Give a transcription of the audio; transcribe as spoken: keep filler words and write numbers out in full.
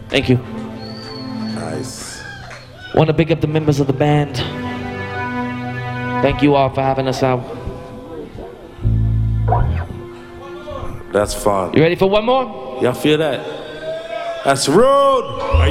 Thank you. Nice. Want to big up the members of the band. Thank you all for having us out. That's fun. You ready for one more? Y'all feel that? That's rude.